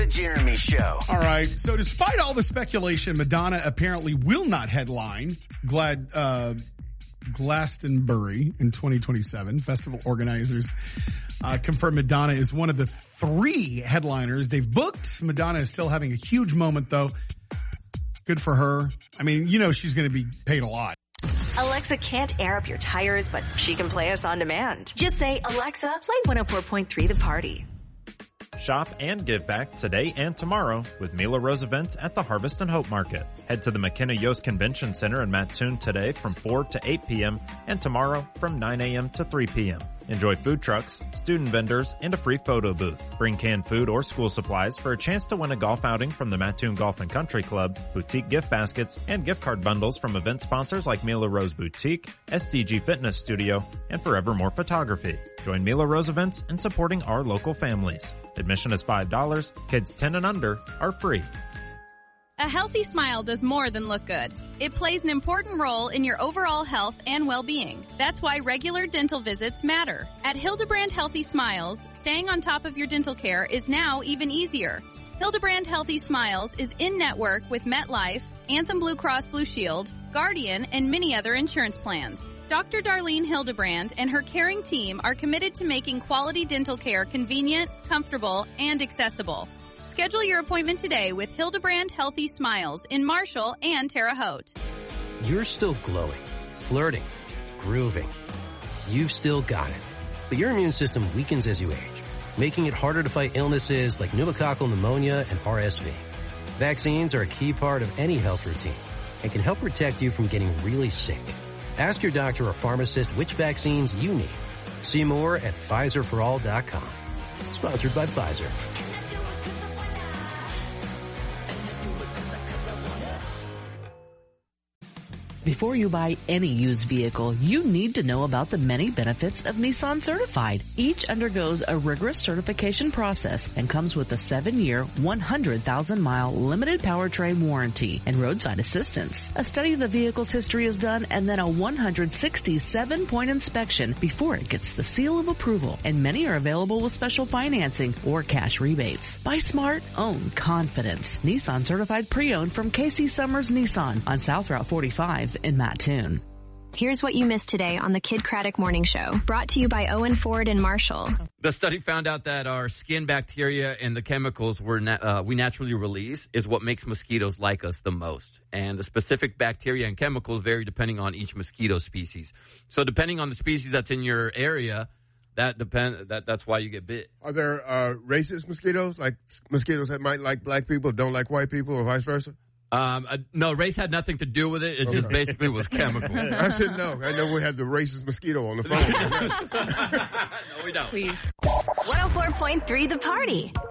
The Jeremy Show. All right. So despite all the speculation, Madonna apparently will not headline Glastonbury in 2027. Festival organizers confirm Madonna is one of the 3 headliners they've booked. Madonna is still having a huge moment, though. Good for her. I mean, she's going to be paid a lot. Alexa can't air up your tires, but she can play us on demand. Just say, Alexa, play 104.3 The Party. Shop and give back today and tomorrow with Mila Rose events at the Harvest and Hope Market. Head to the McKenna Yost Convention Center in Mattoon today from 4 to 8 p.m. and tomorrow from 9 a.m. to 3 p.m. Enjoy food trucks, student vendors, and a free photo booth. Bring canned food or school supplies for a chance to win a golf outing from the Mattoon Golf and Country Club, boutique gift baskets, and gift card bundles from event sponsors like Mila Rose Boutique, SDG Fitness Studio, and Forevermore Photography. Join Mila Rose events in supporting our local families. Admission is $5. Kids 10 and under are free. A healthy smile does more than look good. It plays an important role in your overall health and well-being. That's why regular dental visits matter. At Hildebrand Healthy Smiles, staying on top of your dental care is now even easier. Hildebrand Healthy Smiles is in-network with MetLife, Anthem Blue Cross Blue Shield, Guardian, and many other insurance plans. Dr. Darlene Hildebrand and her caring team are committed to making quality dental care convenient, comfortable, and accessible. Schedule your appointment today with Hildebrand Healthy Smiles in Marshall and Terre Haute. You're still glowing, flirting, grooving. You've still got it. But your immune system weakens as you age, making it harder to fight illnesses like pneumococcal pneumonia and RSV. Vaccines are a key part of any health routine and can help protect you from getting really sick. Ask your doctor or pharmacist which vaccines you need. See more at PfizerForAll.com. Sponsored by Pfizer. Before you buy any used vehicle, you need to know about the many benefits of Nissan Certified. Each undergoes a rigorous certification process and comes with a 7-year, 100,000-mile limited powertrain warranty and roadside assistance. A study of the vehicle's history is done and then a 167-point inspection before it gets the seal of approval. And many are available with special financing or cash rebates. Buy smart, own confidence. Nissan Certified Pre-Owned from KC Summers Nissan on South Route 45. In Mattoon. Here's what you missed today on the Kid Craddock Morning Show, brought to you by Owen Ford in Marshall. The study found out that our skin bacteria and the chemicals we naturally release is what makes mosquitoes like us the most. And the specific bacteria and chemicals vary depending on each mosquito species. So depending on the species that's in your area, that's why you get bit. Are there racist mosquitoes, like mosquitoes that might like black people, don't like white people, or vice versa? No, race had nothing to do with it. It just basically was chemical. I said no. I know we had the racist mosquito on the phone. No, we don't. Please. 104.3 The Party.